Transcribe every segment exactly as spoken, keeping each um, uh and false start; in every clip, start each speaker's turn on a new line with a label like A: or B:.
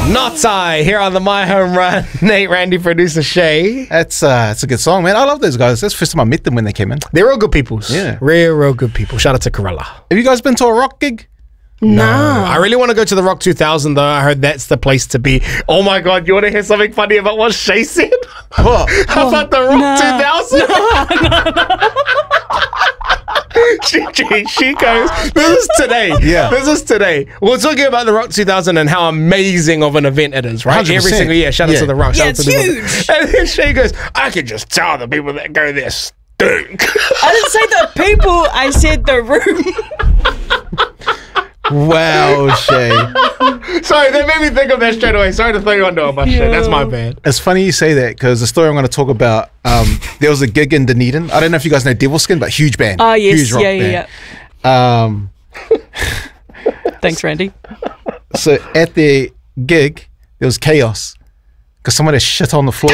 A: Not I, here on the My Home Run. Nate, Randy, producer Shay.
B: That's uh, that's a good song, man. I love those guys. That's the first time I met them when they came in.
A: They're all good peoples.
B: Yeah.
A: Real, real good people. Shout out to Corella.
B: Have you guys been to a rock gig?
A: No. I really want to go to the Rock two thousand, though. I heard that's the place to be. Oh, my God. You want to hear something funny about what Shay said?
B: What?
A: How about the Rock
C: no.
A: two thousand? No, no, no. she, she, she goes, this is today.
B: Yeah.
A: This is today. We're talking about the Rock two thousand and how amazing of an event it is, right?
B: one hundred percent.
A: Every single year. Shout out
B: Yeah.
A: to the Rock. Shout
C: Yeah,
A: out to
C: it's
A: the
C: huge.
A: And then she goes, I can just tell the people that go there stink.
C: I didn't say the people, I said the room.
B: Wow, Shay.
A: Sorry, that made me think of that straight away. Sorry to throw you under my shit. That's my bad.
B: It's funny you say that because the story I'm going to talk about, um, there was a gig in Dunedin. I don't know if you guys know Devilskin, but huge band.
C: Oh, yes.
B: Huge rock
C: Yeah, yeah,
B: band.
C: yeah.
B: Um,
C: Thanks, Randy.
B: so at the gig, there was chaos because someone had shit on the floor.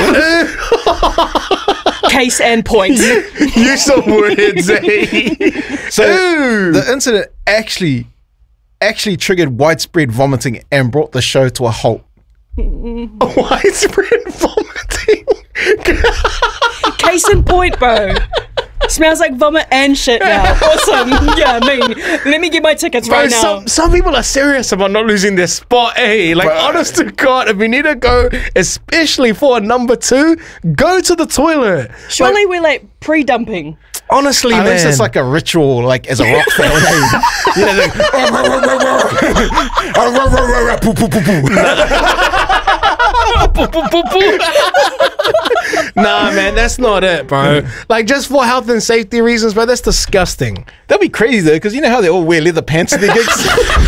C: Case and point.
A: You some words, eh?
B: So
A: Ooh.
B: the incident actually actually triggered widespread vomiting and brought the show to a halt.
A: Widespread vomiting.
C: Case and point, bro. Smells like vomit and shit now. Awesome. Yeah, I mean, let me get my tickets
A: Bro,
C: right now.
A: some, some people are serious about not losing their spot, eh? Like,
B: Bro.
A: honest to God, if you need to go, especially for a number two, go to the toilet.
C: Surely
A: Like,
C: we're like pre-dumping.
A: honestly,
B: At
A: man.
B: least it's like a ritual, like as a rock fan. Hey, you know, like, poo, poo, poo, poo.
A: Nah, man, that's not it, bro. Like, just for health and safety reasons, bro, that's disgusting.
B: That'd be crazy though, because you know how they all wear leather pants at their gigs.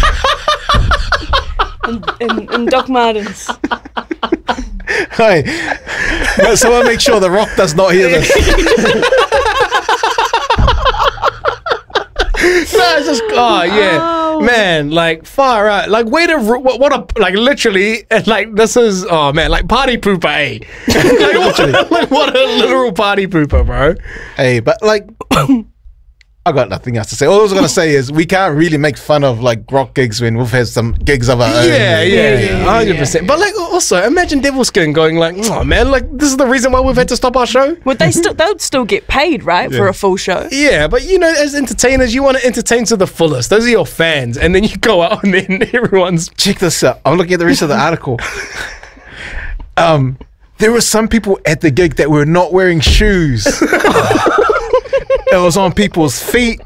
C: In, in Doc Martens.
B: Hey, no, someone make sure the Rock does not hear this.
A: No, it's just, oh, yeah.
C: Oh.
A: Man, like, far out. Like, way to, what, what a, like, literally, and like, this is, oh, man, like, party pooper, eh? Like, what, like, what a literal party pooper, bro.
B: Hey, but like, I got nothing else to say. All I was gonna say is we can't really make fun of like rock gigs when we've had some gigs of our own.
A: Yeah, yeah,
C: yeah,
A: yeah, one hundred percent. But, like, also, imagine Devilskin going, like, oh, man, like, this is the reason why we've had to stop our show.
C: Would they still? They'll still get paid, right, for
B: Yeah.
C: a full show?
A: Yeah, but you know, as entertainers, you want to entertain to the fullest. Those are your fans, and then you go out and then everyone's.
B: Check this out. I'm looking at the rest of the article. Um, there were some people at the gig that were not wearing shoes. It was on people's feet.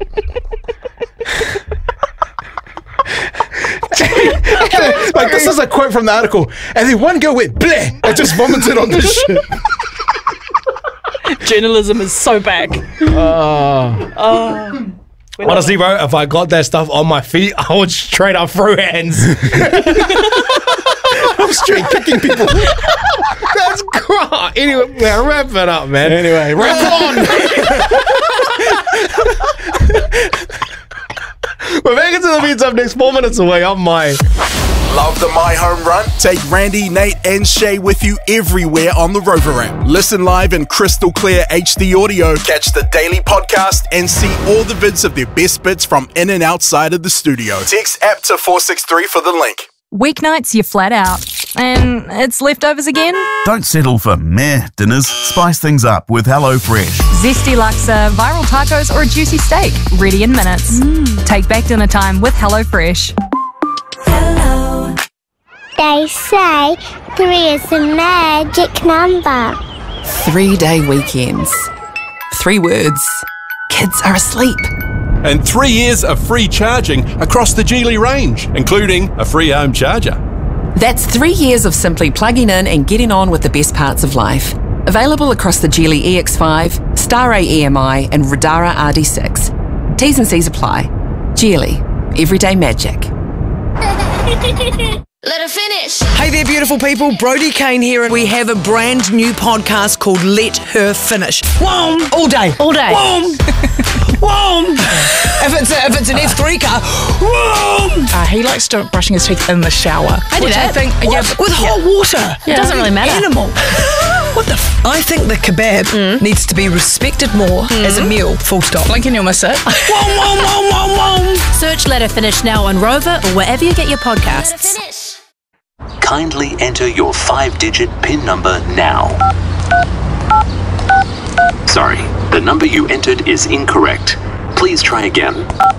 B: Like, this is a quote from the article. And then one girl went bleh and just vomited on the shit.
C: Journalism is so back.
B: Uh,
A: Honestly, bro, if I got that stuff on my feet, I would straight up throw hands.
B: I'm straight kicking people.
A: That's crap. Anyway, man, wrap it up, man.
B: Anyway, wrap on.
A: We're making it to the beats up next four minutes away. I'm my.
D: Love the My Home Run? Take Randy, Nate, and Shay with you everywhere on the Rover app. Listen live in crystal clear H D audio, catch the daily podcast, and see all the vids of their best bits from in and outside of the studio. Text app to four six three for the link.
E: Weeknights, you're flat out. And it's leftovers again?
F: Don't settle for meh dinners. Spice things up with HelloFresh.
E: Zesty laksa, viral tacos, or a juicy steak. Ready in minutes. Take back dinner time with HelloFresh.
G: They say three is the magic number.
H: Three-day weekends. Three words. Kids are asleep.
I: And three years of free charging across the Geely range, including a free home charger.
H: That's three years of simply plugging in and getting on with the best parts of life. Available across the Geely E X five, Star A E M I and Radara R D six. T's and C's apply. Geely. Everyday magic.
G: Let her finish.
J: Hey there, beautiful people. Brody Kane here, and we have a brand new podcast called Let Her Finish. Whoom! All day.
E: All day.
J: Whoom! Whoom! If it's a, if it's an F three car, whoom!
K: Uh, he likes to brushing his teeth in the shower.
E: I do
K: which
E: that.
K: I think,
J: What?
K: yeah,
J: With
K: yeah.
J: hot water.
E: It doesn't really matter.
J: Animal. What the f- I think the kebab needs to be respected more as a meal, full stop.
K: Blink and you'll miss it.
J: Whoom, whoom, whoom, whoom, whoom.
L: Search Let Her Finish now on Rover or wherever you get your podcasts.
G: Finish.
J: Go
L: Kindly enter your five-digit PIN number now. Sorry, the number you entered is incorrect. Please try again.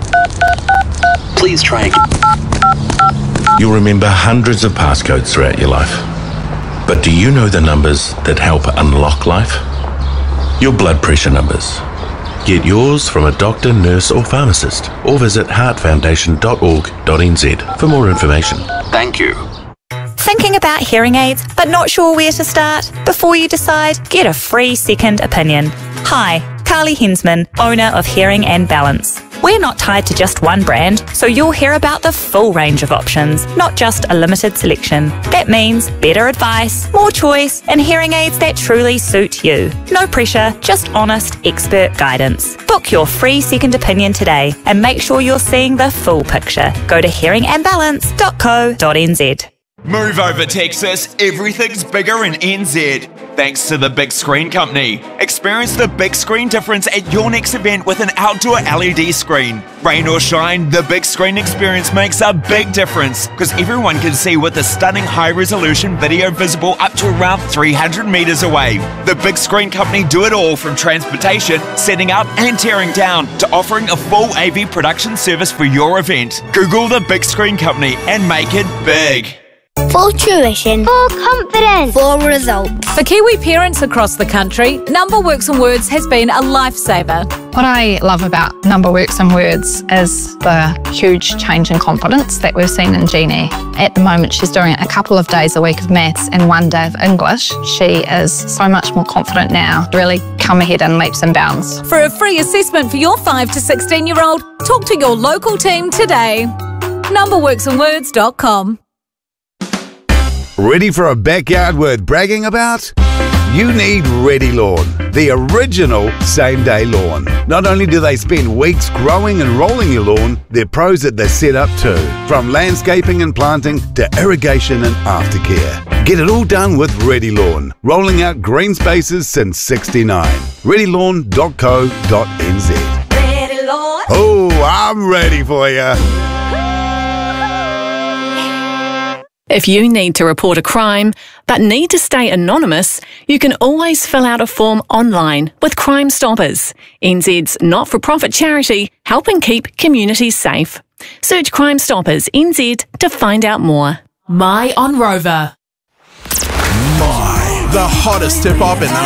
L: Please try again.
M: You'll remember hundreds of passcodes throughout your life. But do you know the numbers that help unlock life? Your blood pressure numbers. Get yours from a doctor, nurse or pharmacist, or visit heart foundation dot org dot n z for more information.
L: Thank you.
N: Thinking about hearing aids, but not sure where to start? Before you decide, get a free second opinion. Hi, Carly Hensman, owner of Hearing and Balance. We're not tied to just one brand, so you'll hear about the full range of options, not just a limited selection. That means better advice, more choice, and hearing aids that truly suit you. No pressure, just honest, expert guidance. Book your free second opinion today and make sure you're seeing the full picture. Go to hearing and balance dot co dot n z.
O: Move over, Texas. Everything's bigger in N Z. Thanks to the Big Screen Company. Experience the big screen difference at your next event with an outdoor L E D screen. Rain or shine, the big screen experience makes a big difference because everyone can see with the stunning high-resolution video visible up to around three hundred meters away. The Big Screen Company do it all from transportation, setting up and tearing down to offering a full A V production service for your event. Google the Big Screen Company and make it big.
G: For tuition. For confidence. For results.
P: For Kiwi parents across the country, Number Works and Words has been a lifesaver.
K: What I love about Number Works and Words is the huge change in confidence that we've seen in Jeannie. At the moment, she's doing a couple of days a week of maths and one day of English. She is so much more confident now, really come ahead in leaps and bounds.
P: For a free assessment for your five to sixteen-year-old, talk to your local team today. number works and words dot com.
Q: Ready for a backyard worth bragging about? You need Ready Lawn, the original same-day lawn. Not only do they spend weeks growing and rolling your lawn, they're pros at the setup too. From landscaping and planting to irrigation and aftercare. Get it all done with Ready Lawn, rolling out green spaces since sixty-nine. ready lawn dot co dot n z.
P: Ready Lawn.
Q: Oh, I'm ready for you.
R: If you need to report a crime but need to stay anonymous, you can always fill out a form online with Crime Stoppers, N Z's not-for-profit charity helping keep communities safe. Search Crime Stoppers N Z to find out more.
J: My on Rover.
D: My, the hottest tip-off in